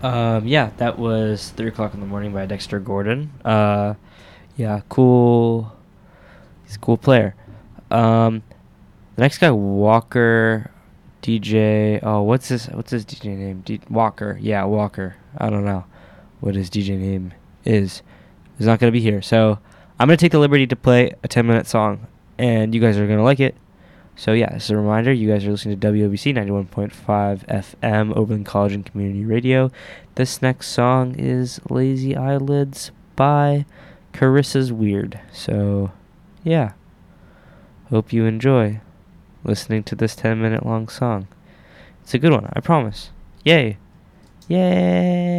Yeah, that was 3 o'clock in the morning by Dexter Gordon. Yeah, cool. He's a cool player. The next guy, Walker, DJ. Oh, what's his DJ name? Walker. Yeah, Walker. I don't know what his DJ name is. He's not gonna be here, so I'm gonna take the liberty to play a 10-minute song, and you guys are gonna like it. So yeah, as a reminder, you guys are listening to WOBC 91.5 FM, Oberlin College and Community Radio. This next song is Lazy Eyelids by Carissa's Weird. So yeah, hope you enjoy listening to this 10-minute long song. It's a good one, I promise. Yay. Yay.